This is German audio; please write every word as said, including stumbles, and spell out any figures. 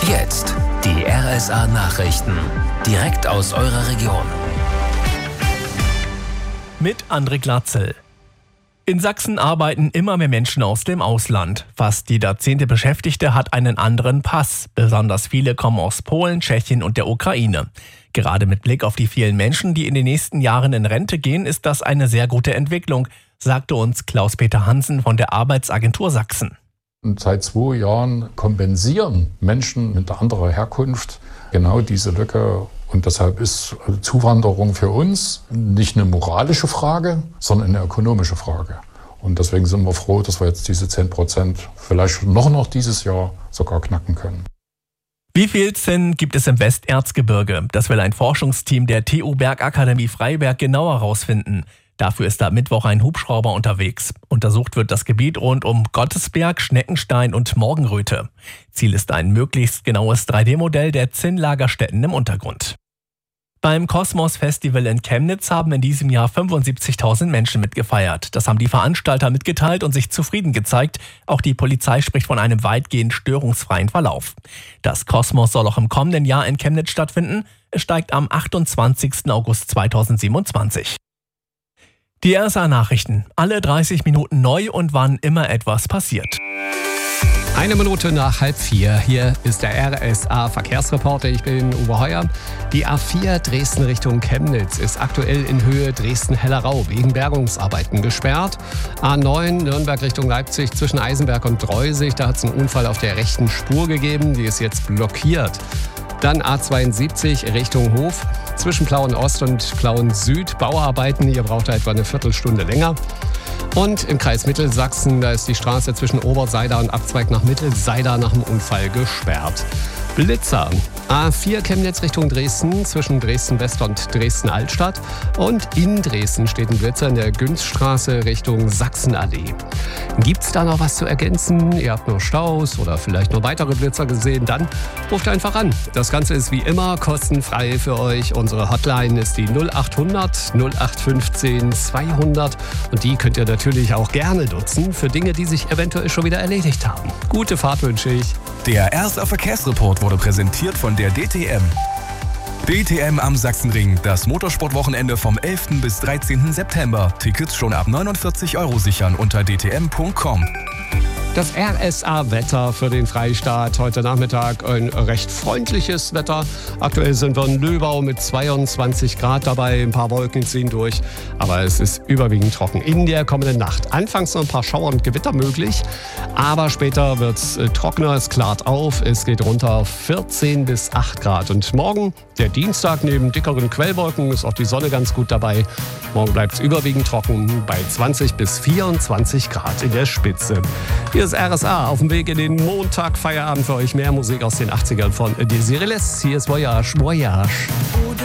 Jetzt die R S A-Nachrichten. Direkt aus eurer Region. Mit André Glatzel. In Sachsen arbeiten immer mehr Menschen aus dem Ausland. Fast jeder zehnte Beschäftigte hat einen anderen Pass. Besonders viele kommen aus Polen, Tschechien und der Ukraine. Gerade mit Blick auf die vielen Menschen, die in den nächsten Jahren in Rente gehen, ist das eine sehr gute Entwicklung, sagte uns Klaus-Peter Hansen von der Arbeitsagentur Sachsen. Und seit zwei Jahren kompensieren Menschen mit anderer Herkunft genau diese Lücke. Und deshalb ist Zuwanderung für uns nicht eine moralische Frage, sondern eine ökonomische Frage. Und deswegen sind wir froh, dass wir jetzt diese zehn Prozent vielleicht noch, noch dieses Jahr sogar knacken können. Wie viel Zinn gibt es im Westerzgebirge? Das will ein Forschungsteam der T U Bergakademie Freiberg genauer herausfinden. Dafür ist am Mittwoch ein Hubschrauber unterwegs. Untersucht wird das Gebiet rund um Gottesberg, Schneckenstein und Morgenröte. Ziel ist ein möglichst genaues drei D Modell der Zinnlagerstätten im Untergrund. Beim Kosmos Festival in Chemnitz haben in diesem Jahr fünfundsiebzigtausend Menschen mitgefeiert. Das haben die Veranstalter mitgeteilt und sich zufrieden gezeigt. Auch die Polizei spricht von einem weitgehend störungsfreien Verlauf. Das Kosmos soll auch im kommenden Jahr in Chemnitz stattfinden. Es steigt am achtundzwanzigsten August zweitausendsiebenundzwanzig. Die R S A-Nachrichten. Alle dreißig Minuten neu und wann immer etwas passiert. Eine Minute nach halb vier. Hier ist der R S A-Verkehrsreporter. Ich bin Uwe Heuer. Die A vier Dresden Richtung Chemnitz ist aktuell in Höhe Dresden-Hellerau wegen Bergungsarbeiten gesperrt. A neun Nürnberg Richtung Leipzig zwischen Eisenberg und Dreusig. Da hat es einen Unfall auf der rechten Spur gegeben. Die ist jetzt blockiert. Dann A zweiundsiebzig Richtung Hof zwischen Plauen Ost und Plauen Süd. Bauarbeiten, ihr braucht da etwa eine Viertelstunde länger. Und im Kreis Mittelsachsen, da ist die Straße zwischen Oberseida und Abzweig nach Mittelseida nach dem Unfall gesperrt. Blitzer. A vier Chemnitz Richtung Dresden zwischen Dresden-West und Dresden-Altstadt. Und in Dresden steht ein Blitzer in der Günzstraße Richtung Sachsenallee. Gibt's da noch was zu ergänzen? Ihr habt nur Staus oder vielleicht noch weitere Blitzer gesehen? Dann ruft einfach an. Das Ganze ist wie immer kostenfrei für euch. Unsere Hotline ist die null achthundert null acht fünfzehn zweihundert. Und die könnt ihr natürlich auch gerne nutzen für Dinge, die sich eventuell schon wieder erledigt haben. Gute Fahrt wünsche ich. Der R S A-Verkehrsreport wurde präsentiert von der D T M. D T M am Sachsenring, das Motorsportwochenende vom elften bis dreizehnten September. Tickets schon ab neunundvierzig Euro sichern unter d t m punkt com. Das R S A-Wetter für den Freistaat. Heute Nachmittag ein recht freundliches Wetter. Aktuell sind wir in Löbau mit zweiundzwanzig Grad dabei. Ein paar Wolken ziehen durch, aber es ist überwiegend trocken. In der kommenden Nacht anfangs noch ein paar Schauer und Gewitter möglich, aber später wird es trockener, es klart auf. Es geht runter auf vierzehn bis acht Grad. Und morgen, der Dienstag, neben dickeren Quellwolken ist auch die Sonne ganz gut dabei. Morgen bleibt es überwiegend trocken bei zwanzig bis vierundzwanzig Grad in der Spitze. Hier ist R S A auf dem Weg in den Montag. Feierabend für euch. Mehr Musik aus den achtzigern von Desireles. Hier ist Voyage, Voyage.